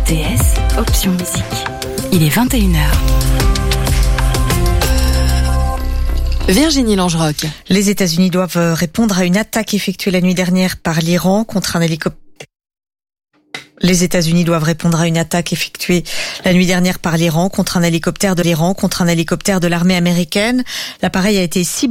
RTS, option musique. Il est 21h. Virginie Langeroc. Les États-Unis doivent répondre à une attaque effectuée la nuit dernière par l'Iran contre un hélicoptère. Les États-Unis doivent répondre à une attaque effectuée la nuit dernière par l'Iran contre un hélicoptère de l'armée américaine. L'appareil a été ciblé